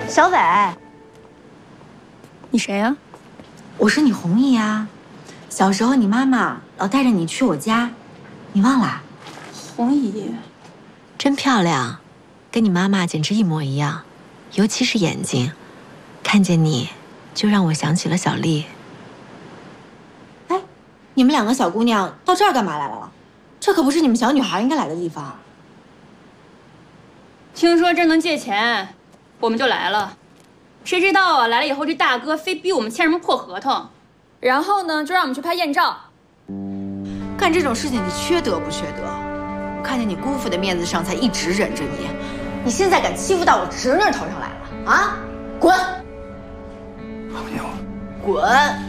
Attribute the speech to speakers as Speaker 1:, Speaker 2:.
Speaker 1: 小伟，
Speaker 2: 你谁呀？
Speaker 1: 我是你红姨呀。小时候你妈妈老带着你去我家，你忘了？
Speaker 2: 红姨，
Speaker 3: 真漂亮，跟你妈妈简直一模一样，尤其是眼睛，看见你就让我想起了小丽。
Speaker 1: 哎，你们两个小姑娘到这儿干嘛来了？这可不是你们小女孩应该来的地方。
Speaker 2: 听说这能借钱，我们就来了。谁知道啊，来了以后这大哥非逼我们签什么破合同，然后呢就让我们去拍艳照。
Speaker 1: 干这种事情你缺德不缺德？我看见你姑父的面子上才一直忍着你，你现在敢欺负到我侄女头上来了啊？滚！
Speaker 4: 红妞，
Speaker 1: 滚！